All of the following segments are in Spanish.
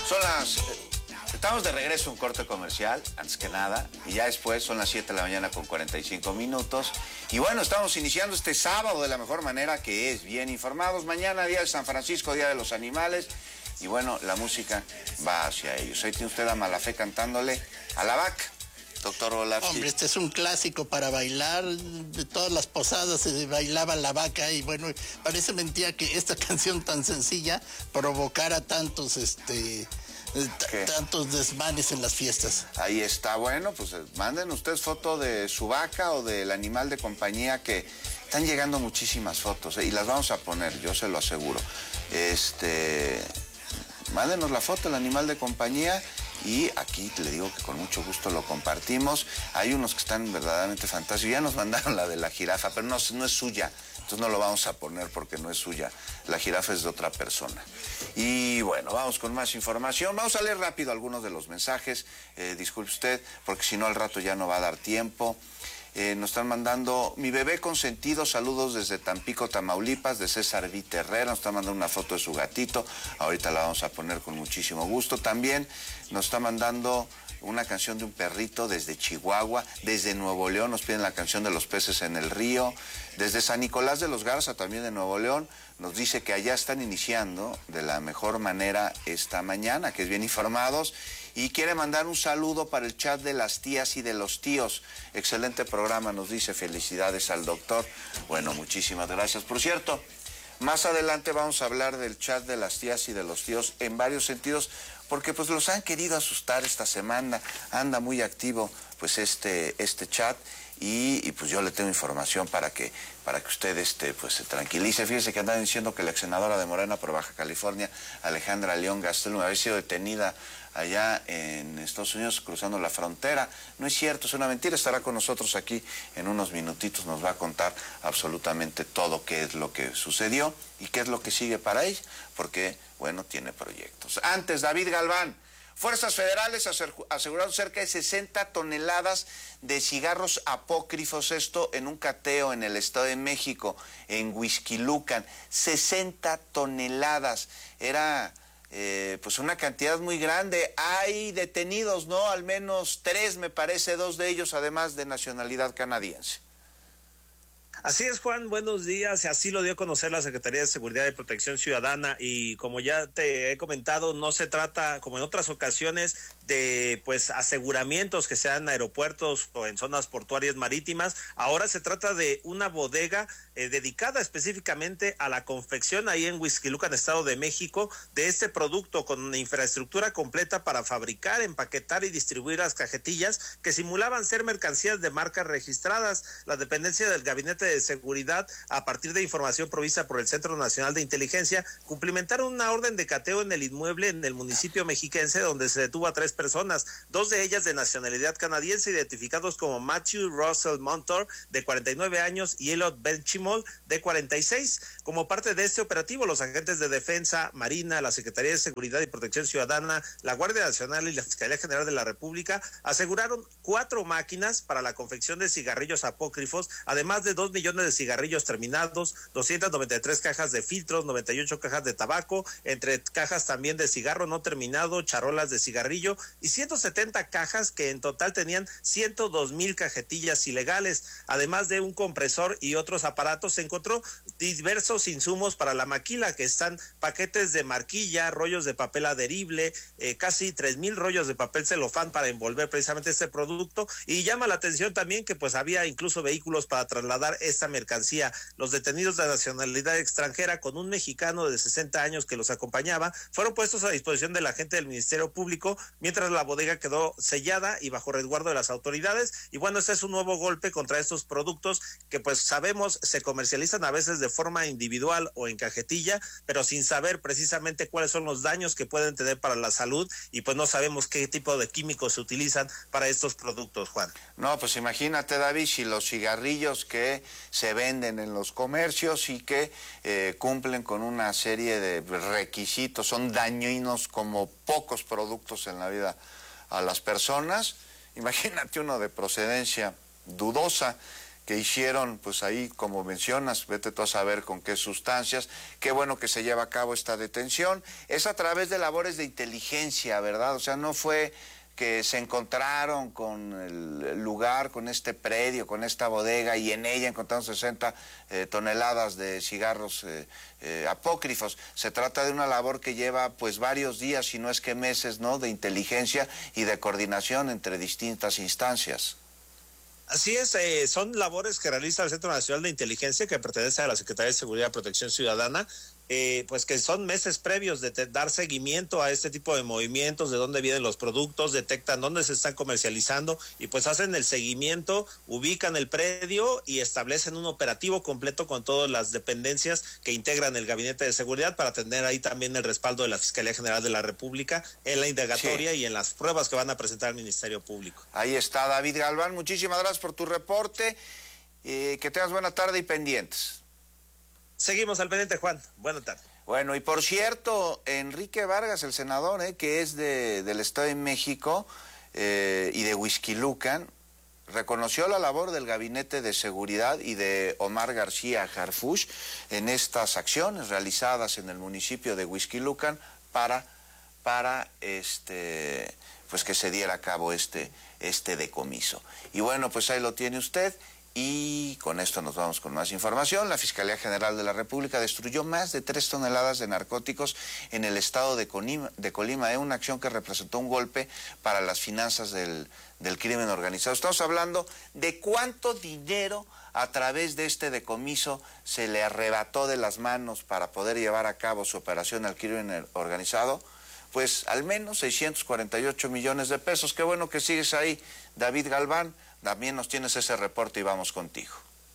Estamos de regreso a un corte comercial, antes que nada, y ya después son las 7 de la mañana con 45 minutos. Y bueno, estamos iniciando este sábado de la mejor manera, que es bien informados. Mañana, día de San Francisco, día de los animales. Y bueno, la música va hacia ellos. Ahí tiene usted a Malafé cantándole a la vaca. Doctor Volavsky. Hombre, este es un clásico para bailar. De todas las posadas se bailaba la vaca y bueno, parece mentira que esta canción tan sencilla provocara tantos tantos desmanes en las fiestas. Ahí está, bueno, pues manden ustedes foto de su vaca o del animal de compañía, que están llegando muchísimas fotos, y las vamos a poner, yo se lo aseguro. Mándenos la foto del animal de compañía y aquí le digo que con mucho gusto lo compartimos. Hay unos que están verdaderamente fantásticos. Ya nos mandaron la de la jirafa, pero no es suya. Entonces no lo vamos a poner porque no es suya. La jirafa es de otra persona. Y bueno, vamos con más información. Vamos a leer rápido algunos de los mensajes. Disculpe usted, porque si no al rato ya no va a dar tiempo. Nos están mandando: mi bebé consentido, saludos desde Tampico, Tamaulipas, de César Vita Herrera. Nos está mandando una foto de su gatito. Ahorita la vamos a poner con muchísimo gusto. También nos está mandando una canción de un perrito desde Chihuahua. Desde Nuevo León nos piden la canción de los peces en el río. Desde San Nicolás de los Garza, también de Nuevo León, nos dice que allá están iniciando de la mejor manera esta mañana, que es bien informados, y quiere mandar un saludo para el chat de las tías y de los tíos. Excelente programa, nos dice, felicidades al doctor. Bueno, muchísimas gracias. Por cierto, más adelante vamos a hablar del chat de las tías y de los tíos en varios sentidos, porque pues los han querido asustar esta semana. Anda muy activo pues este chat, y pues yo le tengo información para que usted pues se tranquilice. Fíjese que andan diciendo que la ex senadora de Morena por Baja California, Alejandra León Gastelum, había sido detenida allá en Estados Unidos cruzando la frontera. No es cierto, es una mentira. Estará con nosotros aquí en unos minutitos, nos va a contar absolutamente todo qué es lo que sucedió y qué es lo que sigue para ella, porque bueno, tiene proyectos. Antes, David Galván. Fuerzas federales aseguraron cerca de 60 toneladas de cigarros apócrifos, esto en un cateo en el Estado de México, en Huixquilucan. 60 toneladas, era pues una cantidad muy grande. Hay detenidos, ¿no? Al menos 3, me parece, 2 de ellos además de nacionalidad canadiense. Así es, Juan, buenos días. Así lo dio a conocer la Secretaría de Seguridad y Protección Ciudadana, y como ya te he comentado, no se trata, como en otras ocasiones, de pues aseguramientos que sean aeropuertos o en zonas portuarias marítimas. Ahora se trata de una bodega dedicada específicamente a la confección ahí en Huixquilucan, Estado de México, de este producto, con una infraestructura completa para fabricar, empaquetar y distribuir las cajetillas que simulaban ser mercancías de marcas registradas. La dependencia del Gabinete de Seguridad, a partir de información provista por el Centro Nacional de Inteligencia, cumplimentaron una orden de cateo en el inmueble en el municipio mexiquense, donde se detuvo a 3 personas, 2 de ellas de nacionalidad canadiense, identificados como Matthew Russell Montour, de 49 años, y Elliot Benchimol, de 46. Como parte de este operativo, los agentes de Defensa, Marina, la Secretaría de Seguridad y Protección Ciudadana, la Guardia Nacional y la Fiscalía General de la República aseguraron 4 máquinas para la confección de cigarrillos apócrifos, además de 2 millones de cigarrillos terminados, 293 cajas de filtros, 98 cajas de tabaco, entre cajas también de cigarro no terminado, charolas de cigarrillo, y 170 cajas que en total tenían 102,000 cajetillas ilegales. Además de un compresor y otros aparatos, se encontró diversos insumos para la maquila, que están paquetes de marquilla, rollos de papel adherible, casi 3,000 rollos de papel celofán para envolver precisamente este producto. Y llama la atención también que pues había incluso vehículos para trasladar esta mercancía. Los detenidos de nacionalidad extranjera, con un mexicano de 60 años que los acompañaba, fueron puestos a disposición del agente del Ministerio Público, mientras la bodega quedó sellada y bajo resguardo de las autoridades. Y bueno, este es un nuevo golpe contra estos productos que pues sabemos se comercializan a veces de forma individual o en cajetilla, pero sin saber precisamente cuáles son los daños que pueden tener para la salud, y pues no sabemos qué tipo de químicos se utilizan para estos productos, Juan. No, pues imagínate, David, si los cigarrillos que se venden en los comercios y que cumplen con una serie de requisitos, son dañinos como pocos productos en la vida a las personas. Imagínate uno de procedencia dudosa, que hicieron, pues ahí, como mencionas, vete tú a saber con qué sustancias. Qué bueno que se lleva a cabo esta detención. Es a través de labores de inteligencia, ¿verdad? O sea, no fue que se encontraron con el lugar, con este predio, con esta bodega, y en ella encontraron 60 toneladas de cigarros apócrifos. Se trata de una labor que lleva pues varios días, si no es que meses, ¿no?, de inteligencia y de coordinación entre distintas instancias. Así es, son labores que realiza el Centro Nacional de Inteligencia, que pertenece a la Secretaría de Seguridad y Protección Ciudadana, pues que son meses previos de dar seguimiento a este tipo de movimientos, de dónde vienen los productos, detectan dónde se están comercializando y pues hacen el seguimiento, ubican el predio y establecen un operativo completo con todas las dependencias que integran el Gabinete de Seguridad para tener ahí también el respaldo de la Fiscalía General de la República en la indagatoria y en las pruebas que van a presentar al Ministerio Público. Ahí está David Galván, muchísimas gracias por tu reporte, que tengas buena tarde y pendientes. Seguimos al pendiente, Juan. Buenas tardes. Bueno, y por cierto, Enrique Vargas, el senador, que es del Estado de México y de Huixquilucan, reconoció la labor del Gabinete de Seguridad y de Omar García Harfuch en estas acciones realizadas en el municipio de Huixquilucan para pues que se diera a cabo este decomiso. Y bueno, pues ahí lo tiene usted. Y con esto nos vamos con más información. La Fiscalía General de la República destruyó más de 3 toneladas de narcóticos en el estado de Colima, una acción que representó un golpe para las finanzas del crimen organizado. Estamos hablando de cuánto dinero a través de este decomiso se le arrebató de las manos para poder llevar a cabo su operación al crimen organizado. Pues al menos 648 millones de pesos. Qué bueno que sigues ahí, David Galván. También nos tienes ese reporte y vamos contigo.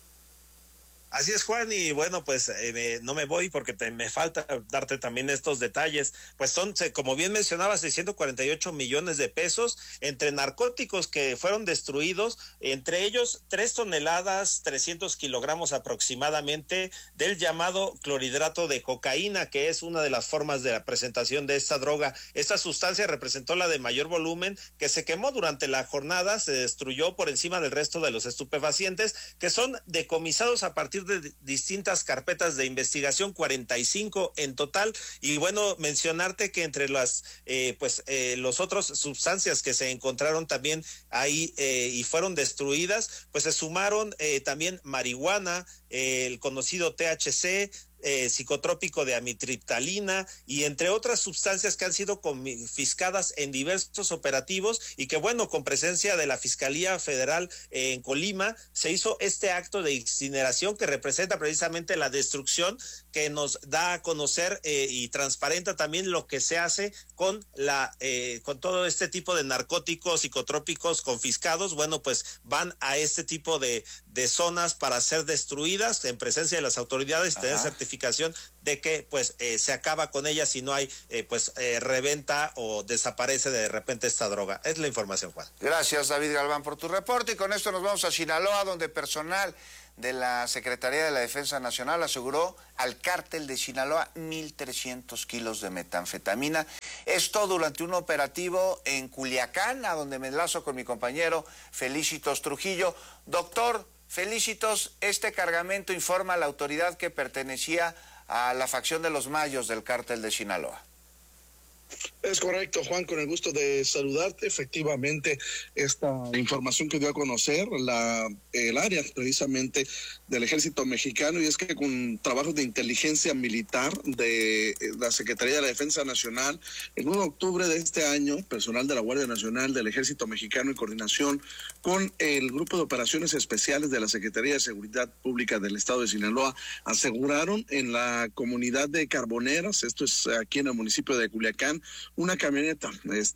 Así es, Juan, y bueno, pues no me voy porque me falta darte también estos detalles. Pues son, como bien mencionaba, 648 millones de pesos entre narcóticos que fueron destruidos, entre ellos 3 toneladas, 300 kilogramos aproximadamente del llamado clorhidrato de cocaína, que es una de las formas de la presentación de esta droga. Esta sustancia representó la de mayor volumen, que se quemó durante la jornada, se destruyó por encima del resto de los estupefacientes, que son decomisados a partir de distintas carpetas de investigación, 45 en total. Y bueno, mencionarte que entre las los otros sustancias que se encontraron también ahí y fueron destruidas, pues se sumaron también marihuana, el conocido THC, psicotrópico de amitriptalina y entre otras sustancias que han sido confiscadas en diversos operativos y que bueno, con presencia de la Fiscalía Federal en Colima, se hizo este acto de incineración que representa precisamente la destrucción, que nos da a conocer y transparenta también lo que se hace con con todo este tipo de narcóticos psicotrópicos confiscados. Bueno, pues van a este tipo de zonas para ser destruidas en presencia de las autoridades y tener certificación de que pues se acaba con ellas si no hay reventa o desaparece de repente esta droga. Es la información, Juan. Gracias, David Galván, por tu reporte, y con esto nos vamos a Sinaloa, donde personal de la Secretaría de la Defensa Nacional aseguró al cártel de Sinaloa 1,300 kilos de metanfetamina. Esto durante un operativo en Culiacán, a donde me enlazo con mi compañero Felicitos Trujillo. Doctor Felicitos, este cargamento informa a la autoridad que pertenecía a la facción de los Mayos del cártel de Sinaloa. Es correcto, Juan, con el gusto de saludarte. Efectivamente, esta información que dio a conocer el área precisamente del Ejército Mexicano, y es que con trabajos de inteligencia militar de la Secretaría de la Defensa Nacional, el 1 de octubre de este año, personal de la Guardia Nacional, del Ejército Mexicano, en coordinación con el Grupo de Operaciones Especiales de la Secretaría de Seguridad Pública del Estado de Sinaloa, aseguraron en la comunidad de Carboneras, esto es aquí en el municipio de Culiacán, una camioneta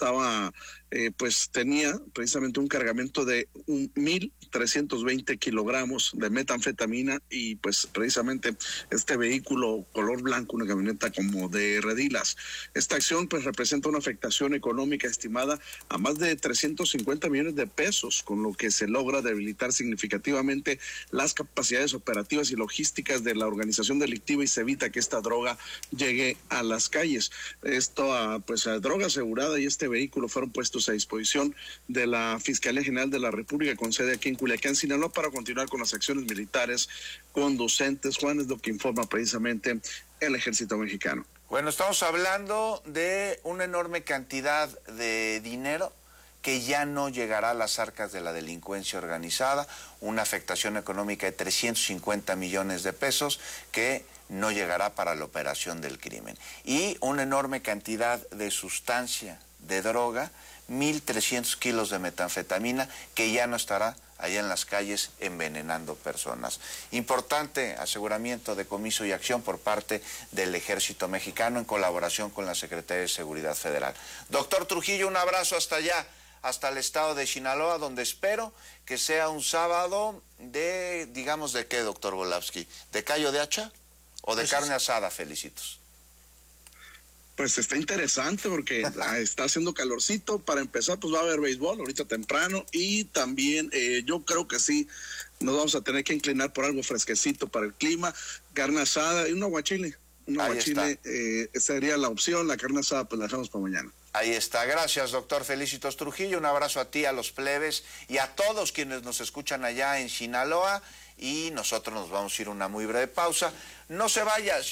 tenía precisamente un cargamento de 1,320 kilogramos de metanfetamina y pues precisamente este vehículo color blanco, una camioneta como de redilas. Esta acción pues representa una afectación económica estimada a más de 350 millones de pesos, con lo que se logra debilitar significativamente las capacidades operativas y logísticas de la organización delictiva y se evita que esta droga llegue a las calles. Esto la droga asegurada y este vehículo fueron puestos a disposición de la Fiscalía General de la República con sede aquí en Culiacán, Sinaloa, para continuar con las acciones militares conducentes. Juan, es lo que informa precisamente el Ejército Mexicano. Bueno, estamos hablando de una enorme cantidad de dinero que ya no llegará a las arcas de la delincuencia organizada, una afectación económica de 350 millones de pesos que no llegará para la operación del crimen. Y una enorme cantidad de sustancia, de droga, 1.300 kilos de metanfetamina, que ya no estará allá en las calles envenenando personas. Importante aseguramiento, decomiso y acción por parte del Ejército Mexicano en colaboración con la Secretaría de Seguridad Federal. Doctor Trujillo, un abrazo hasta allá, hasta el estado de Sinaloa, donde espero que sea un sábado de, digamos, ¿de qué, doctor Volavsky? ¿De callo de hacha o de carne asada? Felicitos. Pues está interesante porque está haciendo calorcito. Para empezar, pues va a haber béisbol ahorita temprano y también yo creo que sí nos vamos a tener que inclinar por algo fresquecito para el clima, carne asada y un aguachile. Un aguachile sería la opción. La carne asada pues la dejamos para mañana. Ahí está. Gracias, doctor Felicitos Trujillo. Un abrazo a ti, a los plebes y a todos quienes nos escuchan allá en Sinaloa. Y nosotros nos vamos a ir a una muy breve pausa. No se vaya,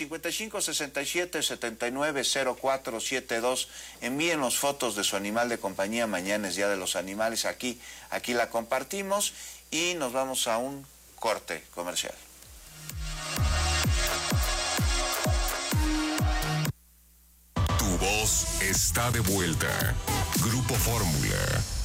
5567-790472. Envíenos fotos de su animal de compañía. Mañana es Día de los Animales. Aquí la compartimos y nos vamos a un corte comercial. Tu voz está de vuelta. Grupo Fórmula.